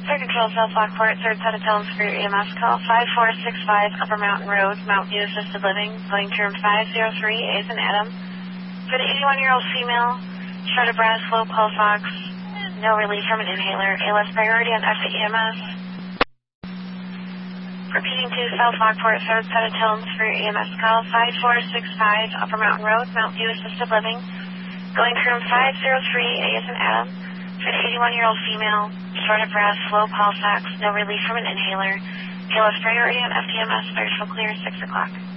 Fire Control, South Lockport, third set of tones for your EMS call, 5465 Upper Mountain Road, Mountain View Assisted Living, going to room 503, A as in Adam. For the 81-year-old female, short of breath, low pulse ox, no relief from an inhaler, ALS priority on FEMS. Repeating to South Lockport, third set of tones for your EMS call, 5465 Upper Mountain Road, Mountain View Assisted Living, going to room 503, A as in Adam. For the 81-year-old female, short of breath, low pulse ox, no relief from an inhaler, ALS priority on FEMS, virtual clear, 6 o'clock.